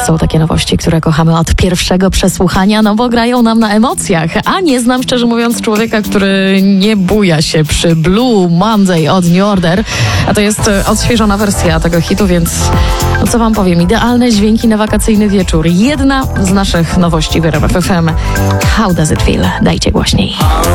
Są takie nowości, które kochamy od pierwszego przesłuchania, no bo grają nam na emocjach. A nie znam, szczerze mówiąc, człowieka, który nie buja się przy Blue Monday od New Order. A to jest odświeżona wersja tego hitu, więc no co wam powiem, idealne dźwięki na wakacyjny wieczór. Jedna z naszych nowości w RMF FM. How does it feel? Dajcie głośniej.